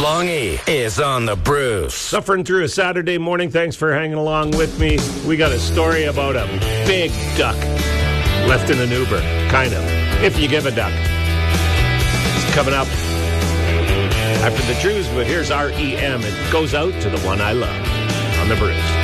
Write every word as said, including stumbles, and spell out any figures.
Longy is on the Bruce. Suffering through a Saturday morning. Thanks for hanging along with me. We got a story about a big duck left in an Uber. Kind of. If you give a duck. It's coming up after the truths, but here's R E M. It goes out to the one I love on the Bruce.